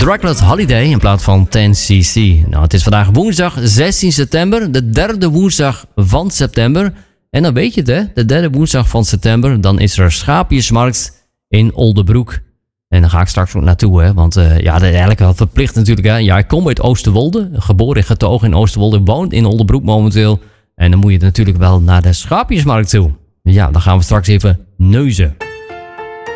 Reckless Holiday in plaats van 10cc. Nou, het is vandaag woensdag 16 september, de derde woensdag van september. En dan weet je het, hè? De derde woensdag van september, dan is er Schaapjesmarkt in Oldebroek. En dan ga ik straks ook naartoe, hè? Want dat is eigenlijk wel verplicht natuurlijk, hè? Ja, ik kom uit Oosterwolde, geboren en getogen in Oosterwolde, woon in Oldebroek momenteel. En dan moet je natuurlijk wel naar de Schaapjesmarkt toe. Ja, dan gaan we straks even neuzen.